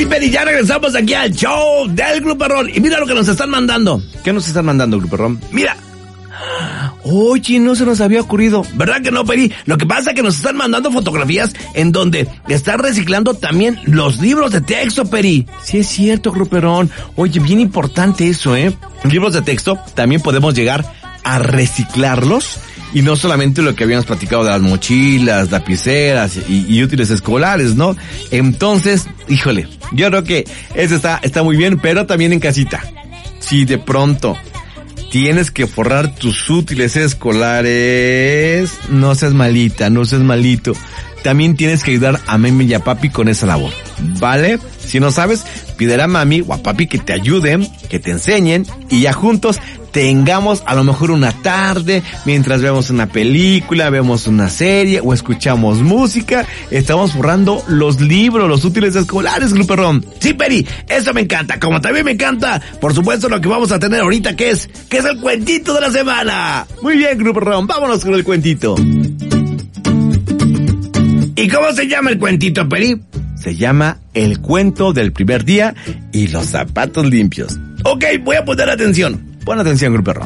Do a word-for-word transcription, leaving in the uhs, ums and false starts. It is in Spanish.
Peri, ya regresamos aquí al show del Grupo Ron. Y mira lo que nos están mandando. ¿Qué nos están mandando, Grupo Ron? Mira. Oye, no se nos había ocurrido. ¿Verdad que no, Peri? Lo que pasa es que nos están mandando fotografías en donde están reciclando también los libros de texto, Peri. Sí es cierto, Gruperón. Oye, bien importante eso, ¿eh? Libros de texto también podemos llegar a reciclarlos. Y no solamente lo que habíamos platicado de las mochilas, lapiceras y, y útiles escolares, ¿no? Entonces, híjole, yo creo que eso está, está muy bien, pero también en casita. Si de pronto tienes que forrar tus útiles escolares, no seas malita, no seas malito. También tienes que ayudar a mami y a papi con esa labor, ¿vale? Si no sabes, pídele a mami o a papi que te ayuden, que te enseñen y ya juntos tengamos a lo mejor una tarde mientras vemos una película, vemos una serie o escuchamos música, estamos forrando los libros, los útiles escolares, Grupo Ron. Sí, Peri, eso me encanta. Como también me encanta, por supuesto, lo que vamos a tener ahorita, que es, que es el cuentito de la semana. Muy bien, Grupo Ron, vámonos con el cuentito. ¿Y cómo se llama el cuentito, Peri? Se llama El cuento del primer día y los zapatos limpios. Ok, voy a poner atención. Pon atención, Grupo Ron.